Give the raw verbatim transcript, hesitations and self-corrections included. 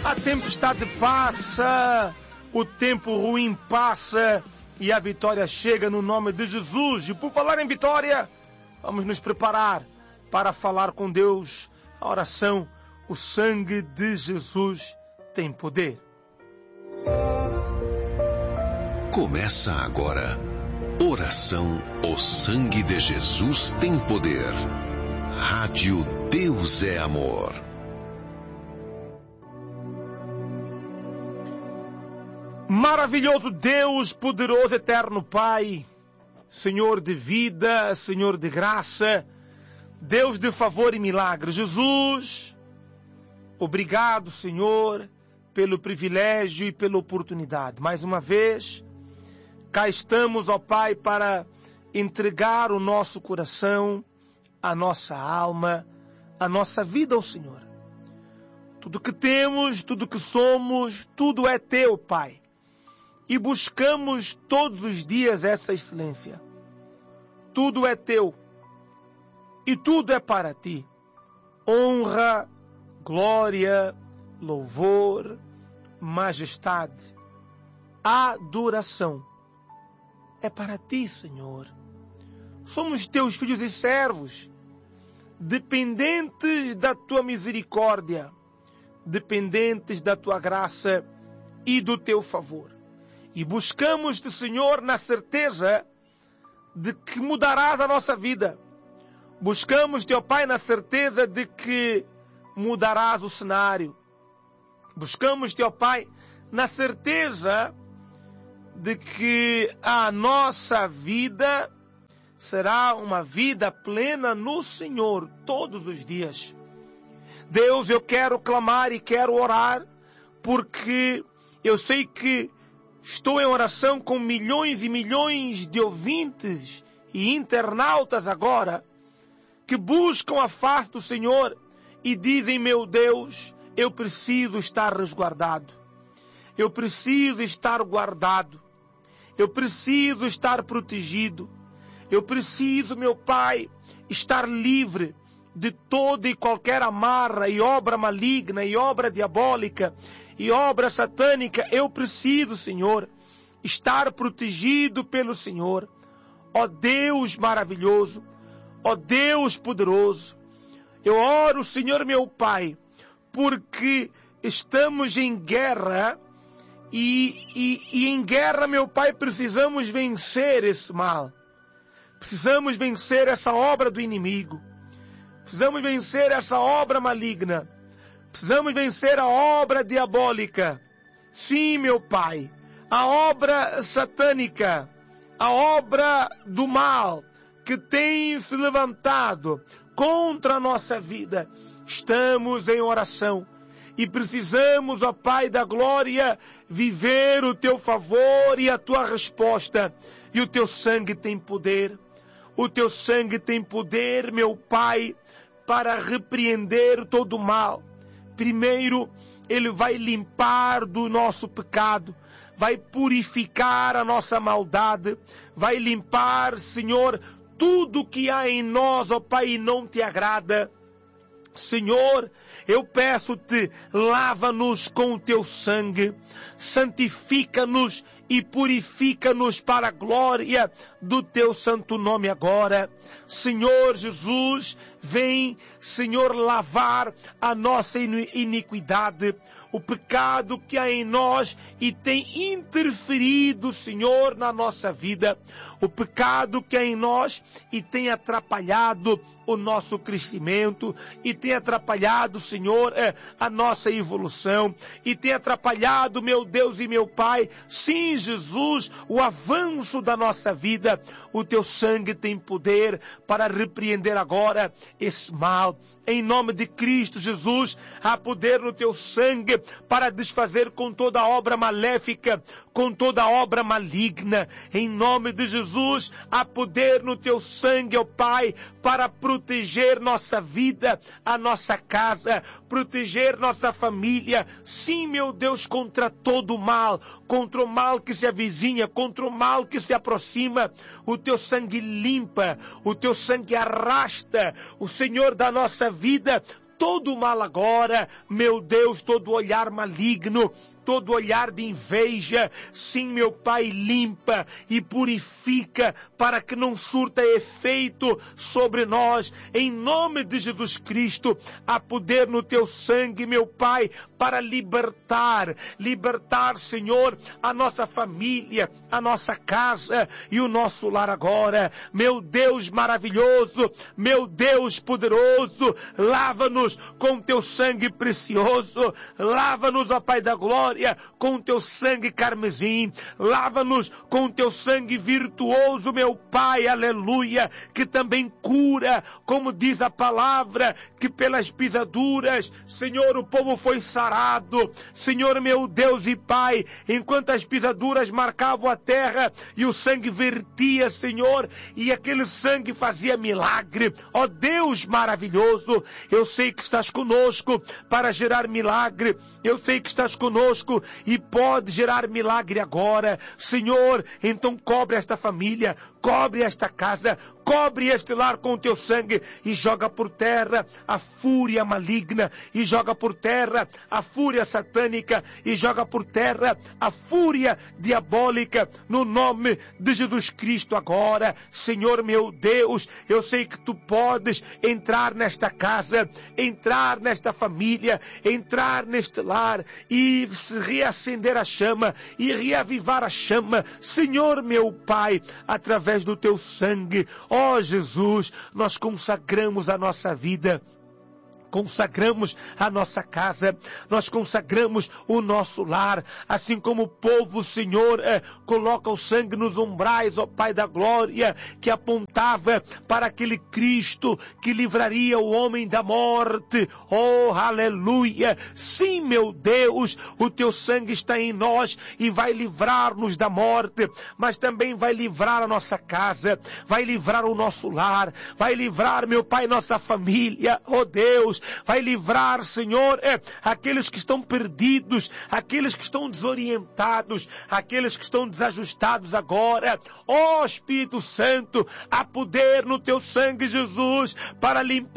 A tempestade passa, o tempo ruim passa e a vitória chega no nome de Jesus. E por falar em vitória, vamos nos preparar para falar com Deus. A oração, o sangue de Jesus tem poder. Começa agora. Oração, o sangue de Jesus tem poder. Rádio Deus é Amor. Maravilhoso Deus, poderoso eterno Pai, Senhor de vida, Senhor de graça, Deus de favor e milagre. Jesus, obrigado, Senhor, pelo privilégio e pela oportunidade. Mais uma vez, cá estamos, ó Pai, para entregar o nosso coração, a nossa alma, a nossa vida ao Senhor. Tudo que temos, tudo que somos, tudo é Teu, Pai. E buscamos todos os dias essa excelência. Tudo é Teu. E tudo é para Ti. Honra, glória, louvor, majestade, adoração. É para Ti, Senhor. Somos Teus filhos e servos, dependentes da Tua misericórdia, dependentes da Tua graça e do Teu favor. E buscamos-te, Senhor, na certeza de que mudarás a nossa vida. Buscamos-te, ó Pai, na certeza de que mudarás o cenário. Buscamos-te, ó Pai, na certeza de que a nossa vida será uma vida plena no Senhor todos os dias. Deus, eu quero clamar e quero orar, porque eu sei que estou em oração com milhões e milhões de ouvintes e internautas agora, que buscam a face do Senhor e dizem, meu Deus, eu preciso estar resguardado. Eu preciso estar guardado. Eu preciso estar protegido. Eu preciso, meu Pai, estar livre de toda e qualquer amarra e obra maligna e obra diabólica e obra satânica. Eu preciso, Senhor, estar protegido pelo Senhor. Ó Deus maravilhoso, ó Deus poderoso, eu oro, Senhor meu Pai, porque estamos em guerra e, e, e em guerra, meu Pai, precisamos vencer esse mal. Precisamos vencer essa obra do inimigo. Precisamos vencer essa obra maligna. Precisamos vencer a obra diabólica. Sim, meu Pai, a obra satânica, a obra do mal que tem se levantado contra a nossa vida. Estamos em oração e precisamos, ó Pai da glória, viver o Teu favor e a Tua resposta. E o Teu sangue tem poder. O Teu sangue tem poder, meu Pai, para repreender todo o mal. Primeiro, Ele vai limpar do nosso pecado, vai purificar a nossa maldade, vai limpar, Senhor, tudo que há em nós, ó Pai, e não Te agrada. Senhor, eu peço-Te, lava-nos com o Teu sangue, santifica-nos e purifica-nos para a glória do Teu santo nome agora. Senhor Jesus, vem, Senhor, lavar a nossa iniquidade, o pecado que há em nós e tem interferido, Senhor, na nossa vida, o pecado que há em nós e tem atrapalhado o nosso crescimento e tem atrapalhado, Senhor, a nossa evolução e tem atrapalhado, meu Deus e meu Pai, sim, Jesus, o avanço da nossa vida. O Teu sangue tem poder para repreender agora esse mal. Em nome de Cristo Jesus, há poder no Teu sangue para desfazer com toda obra maléfica, com toda obra maligna. Em nome de Jesus, há poder no Teu sangue, ó Pai, para proteger nossa vida, a nossa casa, proteger nossa família. Sim, meu Deus, contra todo o mal, contra o mal que se avizinha, contra o mal que se aproxima. O Teu sangue limpa, o Teu sangue arrasta, o Senhor da nossa vida, todo o mal agora, meu Deus, todo olhar maligno, todo olhar de inveja, sim, meu Pai, limpa e purifica para que não surta efeito sobre nós. Em nome de Jesus Cristo, há poder no teu sangue, meu Pai, para libertar, libertar, Senhor, a nossa família, a nossa casa e o nosso lar agora. Meu Deus maravilhoso, meu Deus poderoso, lava-nos com teu sangue precioso, lava-nos, ó Pai da glória, com o teu sangue carmesim, lava-nos com o teu sangue virtuoso, meu Pai, aleluia, que também cura, como diz a palavra, que pelas pisaduras, Senhor, o povo foi sarado. Senhor, meu Deus e Pai, enquanto as pisaduras marcavam a terra e o sangue vertia, Senhor, e aquele sangue fazia milagre. Ó Deus maravilhoso, eu sei que estás conosco para gerar milagre, eu sei que estás conosco e pode gerar milagre agora. Senhor, então cobre esta família, cobre esta casa, cobre este lar com o teu sangue e joga por terra a fúria maligna, e joga por terra a fúria satânica, e joga por terra a fúria diabólica, no nome de Jesus Cristo agora. Senhor meu Deus, eu sei que tu podes entrar nesta casa, entrar nesta família, entrar neste lar e reacender a chama e reavivar a chama, Senhor meu Pai, através do teu sangue. Ó Jesus, nós consagramos a nossa vida, consagramos a nossa casa, nós consagramos o nosso lar, assim como o povo, Senhor, eh, coloca o sangue nos umbrais, ó Pai da glória, que apontava para aquele Cristo que livraria o homem da morte. Oh, aleluia! Sim, meu Deus, o teu sangue está em nós e vai livrar-nos da morte, mas também vai livrar a nossa casa, vai livrar o nosso lar, vai livrar, meu Pai, nossa família. Oh Deus, vai livrar, Senhor, é, aqueles que estão perdidos, aqueles que estão desorientados, aqueles que estão desajustados agora. Ó Espírito Santo, há poder no teu sangue, Jesus, para limpar